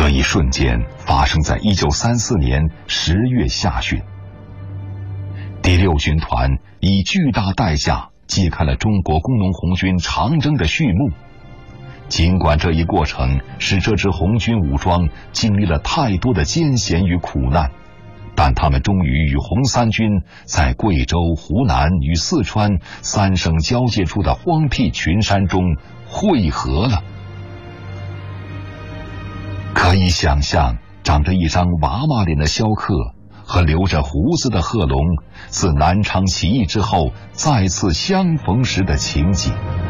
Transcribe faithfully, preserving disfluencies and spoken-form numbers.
这一瞬间发生在一九三四年十月下旬。第六军团以巨大代价揭开了中国工农红军长征的序幕。尽管这一过程使这支红军武装经历了太多的艰险与苦难，但他们终于与红三军在贵州、湖南与四川三省交界处的荒僻群山中汇合了。可以想象，长着一张娃娃脸的萧克和留着胡子的贺龙自南昌起义之后再次相逢时的情景。